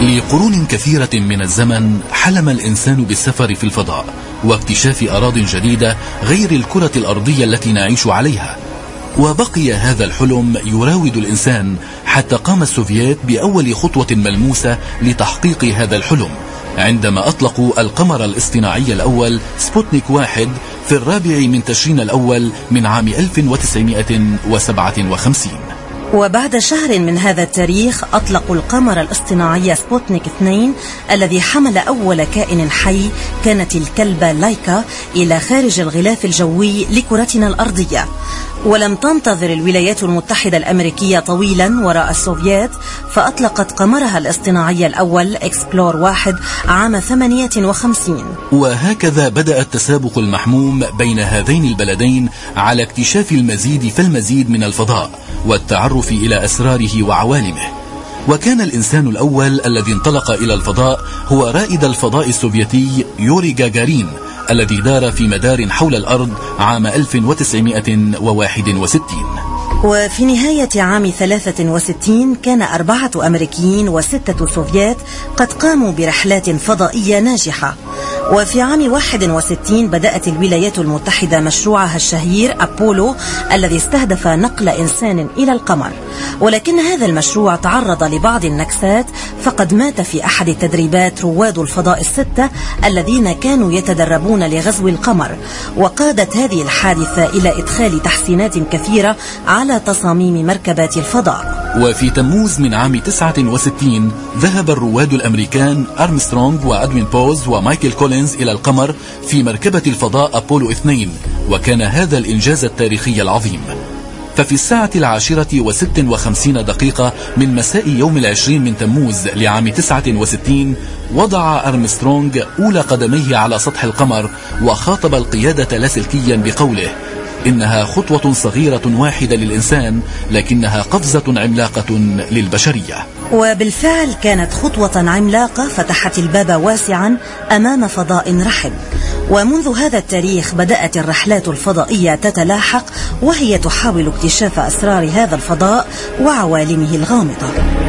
لقرون كثيرة من الزمن حلم الإنسان بالسفر في الفضاء واكتشاف أراضٍ جديدة غير الكرة الأرضية التي نعيش عليها، وبقي هذا الحلم يراود الإنسان حتى قام السوفييت بأول خطوة ملموسة لتحقيق هذا الحلم عندما أطلقوا القمر الاصطناعي الأول سبوتنيك 1 في 4 تشرين الأول من عام 1957. وبعد شهر من هذا التاريخ أطلقوا القمر الاصطناعي سبوتنيك 2 الذي حمل أول كائن حي، كانت الكلبة لايكا، إلى خارج الغلاف الجوي لكرتنا الأرضية. ولم تنتظر الولايات المتحدة الأمريكية طويلا وراء السوفييت، فأطلقت قمرها الاصطناعي الأول إكسبلور 1 عام 58. وهكذا بدأ التسابق المحموم بين هذين البلدين على اكتشاف المزيد فالمزيد من الفضاء والتعرف إلى أسراره وعوالمه. وكان الإنسان الأول الذي انطلق إلى الفضاء هو رائد الفضاء السوفيتي يوري غاغارين، الذي دار في مدار حول الأرض عام 1961. وفي نهاية عام 63 كان 4 أمريكيين و6 سوفيات قد قاموا برحلات فضائية ناجحة. وفي عام 61 بدأت الولايات المتحدة مشروعها الشهير أبولو، الذي استهدف نقل إنسان إلى القمر. ولكن هذا المشروع تعرض لبعض النكسات، فقد مات في أحد التدريبات رواد الفضاء 6 الذين كانوا يتدربون لغزو القمر، وقادت هذه الحادثة إلى إدخال تحسينات كثيرة على تصاميم مركبات الفضاء. وفي تموز من عام 69 ذهب الرواد الأمريكان أرمسترونغ وأدوين بوز ومايكل كولينز إلى القمر في مركبة الفضاء أبولو 2، وكان هذا الإنجاز التاريخي العظيم. ففي 56:56 من مساء يوم 20 من تموز لعام 69 وضع أرمسترونغ أولى قدميه على سطح القمر، وخاطب القيادة لاسلكيا بقوله: إنها خطوة صغيرة واحدة للإنسان، لكنها قفزة عملاقة للبشرية. وبالفعل كانت خطوة عملاقة فتحت الباب واسعا أمام فضاء رحب. ومنذ هذا التاريخ بدأت الرحلات الفضائية تتلاحق، وهي تحاول اكتشاف أسرار هذا الفضاء وعوالمه الغامضة.